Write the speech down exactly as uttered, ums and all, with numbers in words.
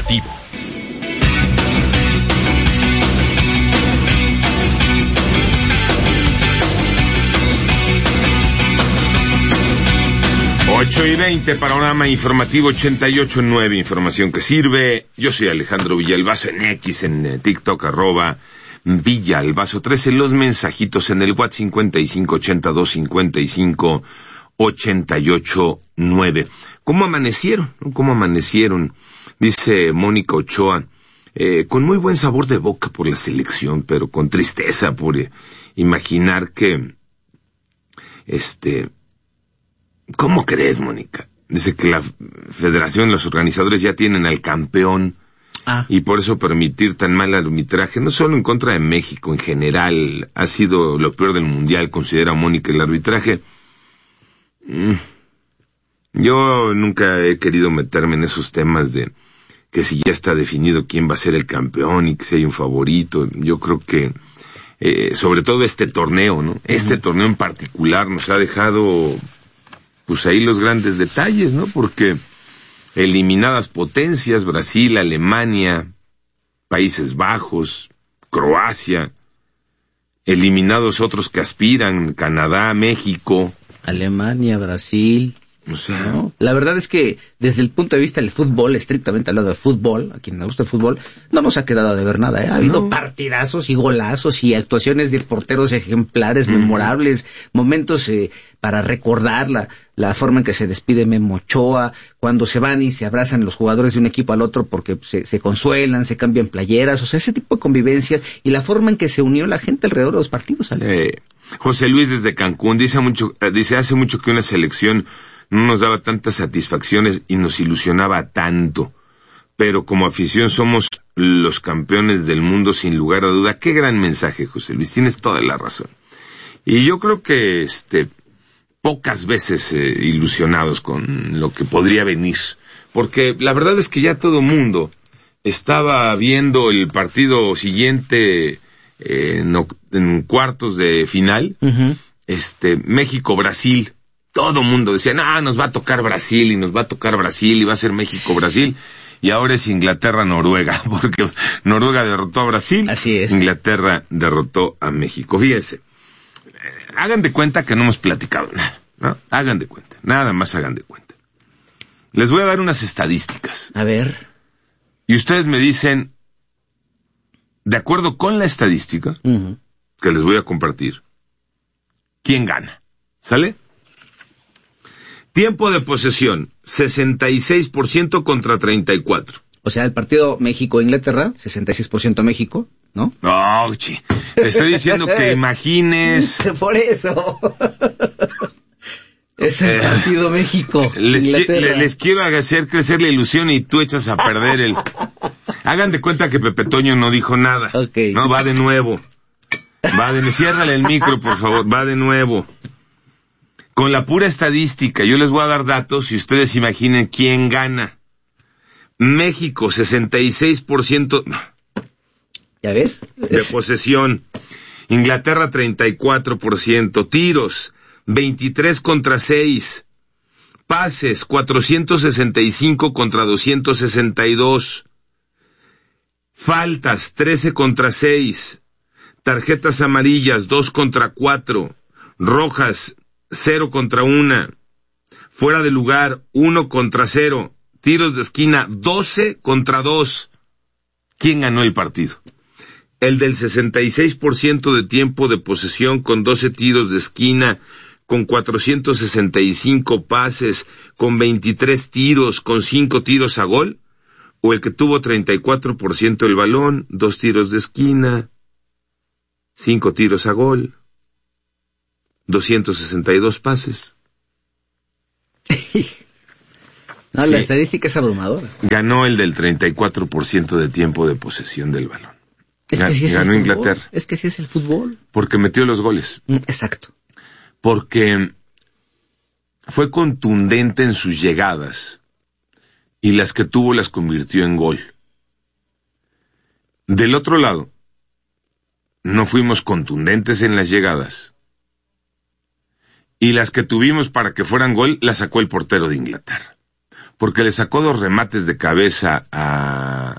Deportivo. ocho y veinte, panorama informativo ochenta y ocho punto nueve, información que sirve. Yo soy Alejandro Villalbazo en X, en TikTok, arroba Villalbazo trece, los mensajitos en el WhatsApp cincuenta y cinco ochenta y dos cincuenta y cinco ochenta y ocho nueve. ¿Cómo amanecieron? ¿Cómo amanecieron? Dice Mónica Ochoa, eh, con muy buen sabor de boca por la selección, pero con tristeza por eh, imaginar que, este... ¿Cómo crees, Mónica? Dice que la federación, los organizadores ya tienen al campeón ah. y por eso permitir tan mal arbitraje, no solo en contra de México, en general, ha sido lo peor del mundial, considera Mónica el arbitraje. Mm. Yo nunca he querido meterme en esos temas de que si ya está definido quién va a ser el campeón y que si hay un favorito. Yo creo que, eh, sobre todo este torneo, ¿no? Este uh-huh. torneo en particular nos ha dejado... pues ahí los grandes detalles, ¿no? Porque eliminadas potencias, Brasil, Alemania, Países Bajos, Croacia, eliminados otros que aspiran, Canadá, México. Alemania, Brasil. O sea, ¿no? La verdad es que desde el punto de vista del fútbol, estrictamente hablando de fútbol, a quien le gusta el fútbol, no nos ha quedado de ver nada, ¿eh? Ha habido no. partidazos y golazos y actuaciones de porteros ejemplares, mm. memorables, momentos eh, para recordar la, la forma en que se despide Memo Ochoa, cuando se van y se abrazan los jugadores de un equipo al otro porque se, se consuelan, se cambian playeras, o sea, ese tipo de convivencias y la forma en que se unió la gente alrededor de los partidos. Eh, José Luis desde Cancún dice mucho, eh, dice hace mucho que una selección no nos daba tantas satisfacciones y nos ilusionaba tanto, pero como afición somos los campeones del mundo sin lugar a duda. Qué gran mensaje, José Luis, tienes toda la razón. Y yo creo que este pocas veces eh, ilusionados con lo que podría venir, porque la verdad es que ya todo mundo estaba viendo el partido siguiente eh, en, en cuartos de final, uh-huh. este México-Brasil. Todo mundo decía, no, nos va a tocar Brasil, y nos va a tocar Brasil, y va a ser México-Brasil, y ahora es Inglaterra-Noruega, porque Noruega derrotó a Brasil, así es. Inglaterra derrotó a México. Fíjense, eh, hagan de cuenta que no hemos platicado nada, ¿no? Hagan de cuenta, nada más hagan de cuenta. Les voy a dar unas estadísticas. A ver. Y ustedes me dicen, de acuerdo con la estadística, uh-huh. que les voy a compartir, ¿quién gana? ¿Sale? Tiempo de posesión, sesenta y seis por ciento contra treinta y cuatro. O sea, el partido México-Inglaterra, sesenta y seis por ciento México, ¿no? No, chi, te estoy diciendo que imagines... Por eso. Es el partido México. Les, qui- les quiero hacer crecer la ilusión y tú echas a perder el... Hagan de cuenta que Pepe Toño no dijo nada. Okay. No, va de nuevo. Va de... Ciérrale el micro, por favor, va de nuevo. Con la pura estadística, yo les voy a dar datos y ustedes imaginen quién gana. México, sesenta y seis por ciento ¿Ya ves? de es... posesión. Inglaterra, treinta y cuatro por ciento. Tiros, veintitrés contra seis. Pases, cuatrocientos sesenta y cinco contra doscientos sesenta y dos. Faltas, trece contra seis. Tarjetas amarillas, dos contra cuatro. Rojas, cero contra una, fuera de lugar, uno contra cero, tiros de esquina, doce contra dos. ¿Quién ganó el partido? El del sesenta y seis por ciento de tiempo de posesión con doce tiros de esquina, con cuatrocientos sesenta y cinco pases, con veintitrés tiros, con cinco tiros a gol, o el que tuvo treinta y cuatro por ciento del balón, dos tiros de esquina, cinco tiros a gol, doscientos sesenta y dos pases. No, sí. La estadística es abrumadora. Ganó el del treinta y cuatro por ciento de tiempo de posesión del balón. Es que sí es Ganó el Inglaterra. Fútbol. Es que sí es el fútbol. Porque metió los goles. Exacto. Porque fue contundente en sus llegadas y las que tuvo las convirtió en gol. Del otro lado, no fuimos contundentes en las llegadas y las que tuvimos para que fueran gol las sacó el portero de Inglaterra, porque le sacó dos remates de cabeza a